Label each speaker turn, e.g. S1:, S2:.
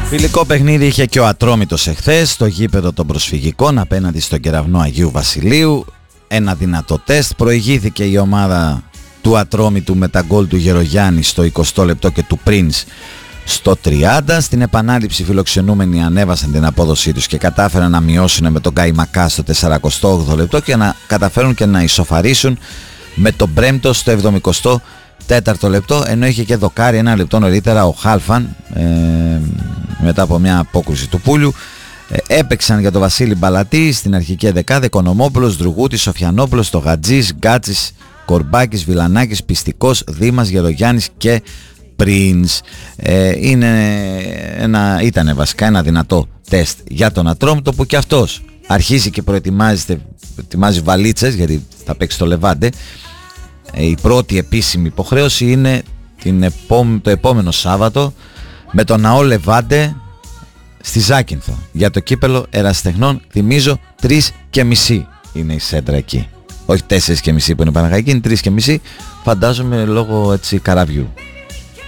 S1: Φιλικό παιχνίδι είχε και ο Ατρόμητος εχθές στο γήπεδο των προσφυγικών απέναντι στον Κεραυνό Αγίου Βασιλείου. Ένα δυνατό τεστ. Προηγήθηκε η ομάδα του Ατρόμητου με τα γκολ του Γερογιάννη στο 20 λεπτό και του Πρίνς στο 30. Στην επανάληψη φιλοξενούμενοι ανέβασαν την απόδοσή τους και κατάφεραν να μειώσουν με τον Καϊμακά στο 48 λεπτό και να καταφέρουν και να ισοφαρίσουν με τον Μπρέμπτο στο 74ο λεπτό, ενώ είχε και δοκάρι ένα λεπτό νωρίτερα ο Χάλφαν μετά από μια απόκρουση του Πούλιου. Έπαιξαν για τον Βασίλη Μπαλατή στην αρχική δεκάδα Οικονομόπουλος, Δρουγούτης, Σοφιανόπουλος, το Γατζής, Γκάτσης, Κορμπάκης, Βιλανάκης, Πιστικός, Δήμας, Γερογιάννης και Πρίνς. Ήταν βασικά ένα δυνατό τεστ για τον Ατρόμητο, που και αυτός αρχίζει και ετοιμάζει βαλίτσες γιατί θα παίξει το Λεβάντε. Η πρώτη επίσημη υποχρέωση είναι το επόμενο Σάββατο με το Ναό Λεβάντε στη Ζάκυνθο για το κύπελο Ερασιτεχνών. Θυμίζω 3:30 είναι η σέντρα εκεί, όχι 4:30 που είναι η Παναχαϊκή, είναι 3:30, φαντάζομαι λόγω έτσι καραβιού.